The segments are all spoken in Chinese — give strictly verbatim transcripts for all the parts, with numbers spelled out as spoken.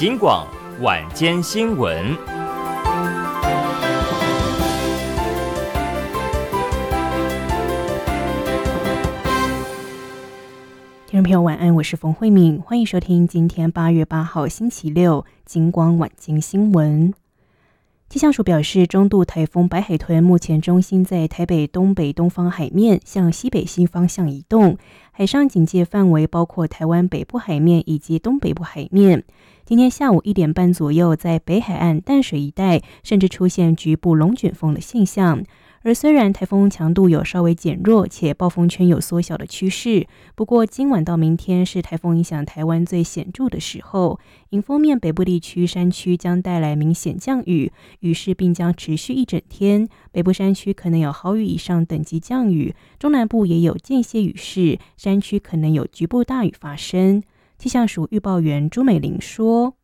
警广晚间新闻。 听众朋友晚安，我是冯慧敏，欢迎收听今天八月八号星期六警广晚间新闻。气象署表示，中度台风白海豚目前中心在台北东北东方海面向西北西方向移动，海上警戒范围包括台湾北部海面以及东北部海面。今天下午一点半左右，在北海岸淡水一带甚至出现局部龙卷风的现象。而虽然台风强度有稍微减弱，且暴风圈有缩小的趋势，不过今晚到明天是台风影响台湾最显著的时候。迎风面北部地区山区将带来明显降雨，雨势并将持续一整天。北部山区可能有豪雨以上等级降雨，中南部也有间歇雨势，山区可能有局部大雨发生。气象署预报员朱美玲说。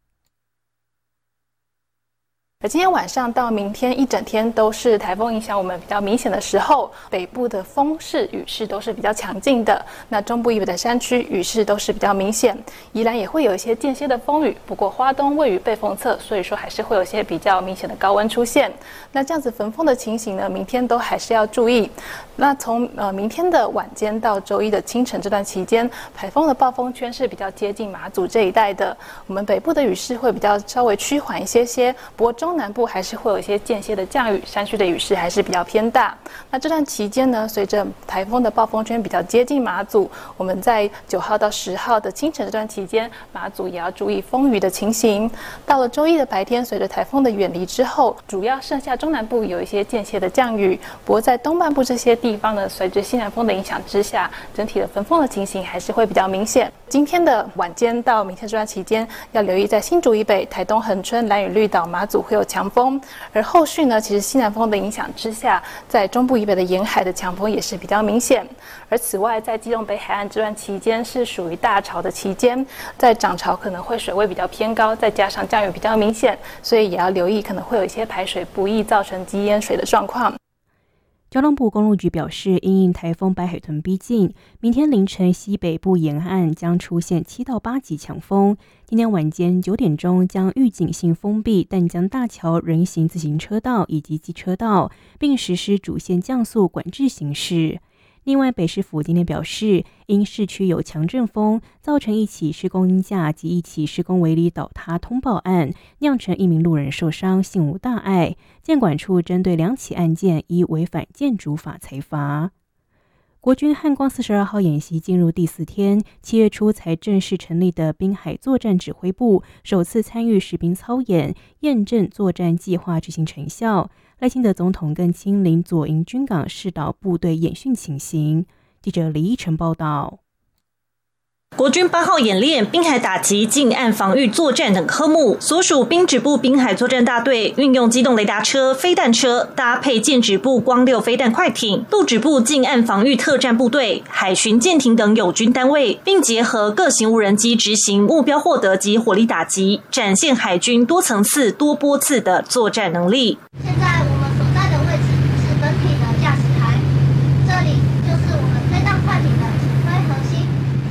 而今天晚上到明天一整天都是台风影响我们比较明显的时候，北部的风势雨势都是比较强劲的，那中部以北的山区雨势都是比较明显，宜兰也会有一些间歇的风雨，不过花东位于背风侧，所以说还是会有一些比较明显的高温出现。那这样子焚风的情形呢，明天都还是要注意。那从呃明天的晚间到周一的清晨这段期间，台风的暴风圈是比较接近马祖这一带的，我们北部的雨势会比较稍微趋缓一些些，不过中南部还是会有一些间歇的降雨，山区的雨势还是比较偏大。那这段期间呢，随着台风的暴风圈比较接近马祖，我们在九号到十号的清晨这段期间，马祖也要注意风雨的情形。到了周一的白天，随着台风的远离之后，主要剩下中南部有一些间歇的降雨，不过在东半部这些地方呢，随着西南风的影响之下，整体的焚风的情形还是会比较明显。今天的晚间到明天这段期间，要留意在新竹以北、台东恒春、兰屿绿岛、马祖会有强风，而后续呢，其实西南风的影响之下，在中部以北的沿海的强风也是比较明显。而此外，在基隆北海岸这段期间是属于大潮的期间，在涨潮可能会水位比较偏高，再加上降雨比较明显，所以也要留意可能会有一些排水不易造成积淹水的状况。 交通部公路局表示，因应台风白海豚逼近，明天凌晨西北部沿岸将出现七到八级强风。今天晚间九点钟将预警性封闭淡江大桥人行自行车道以及机车道，并实施主线降速管制行驶。另外，北市府今天表示，因市区有强阵风，造成一起施工鹰架及一起施工围篱倒塌通报案，酿成一名路人受伤，幸无大碍。建管处针对两起案件依违反建筑法裁罚。国军汉光四十二号演习进入第四天，七月初才正式成立的滨海作战指挥部首次参与实兵操演，验证作战计划执行成效。赖清德总统更亲临左营军港视导部队演训情形。记者李依晨报道。 国军八号演练滨海打击、近岸防御作战等科目，所属滨指部滨海作战大队运用机动雷达车、飞弹车，搭配舰指部光六飞弹快艇、陆指部近岸防御特战部队、海巡舰艇等友军单位，并结合各型无人机执行目标获得及火力打击，展现海军多层次、多波次的作战能力。 现在我们所在的位置是本体的驾驶台，这里就是我们飞弹快艇的指挥核心。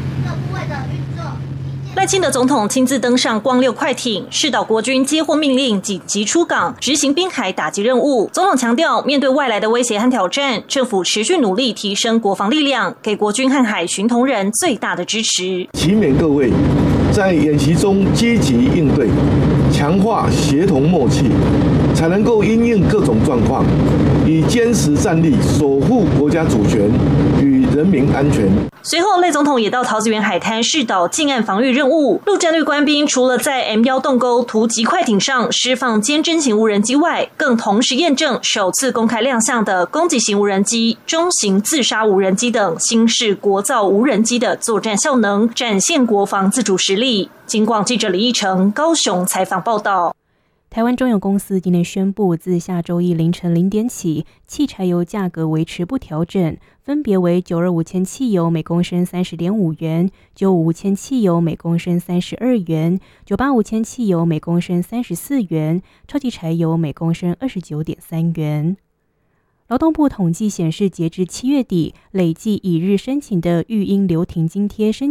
赖清德总统亲自登上光六快艇，视导国军接获命令紧急出港，执行滨海打击任务。总统强调，面对外来的威胁和挑战，政府持续努力提升国防力量，给国军和海巡同仁最大的支持。 祈勉各位在演习中积极应对，强化协同默契，才能够因应各种状况，以坚实战力守护国家主权与人民安全。 随后，赖总统也到桃子园海滩视导近岸防御任务。陆战队官兵除了在 M 一 洞沟突击快艇上释放尖侦型无人机外，更同时验证首次公开亮相的攻击型无人机、中型自杀无人机等新式国造无人机的作战效能，展现国防自主实力。警广记者李义成高雄采访报道。 台湾中油公司今天宣布，自下周一凌晨零点起，汽柴油价格维持不调整，分别为九二五铅汽油每公升三十点五元，九五铅汽油每公升三十二元，九八五铅汽油每公升三十四元，超级柴油每公升二十九点三元。劳动部统计显示，截至七月底，累计已日申请的育婴留停津贴申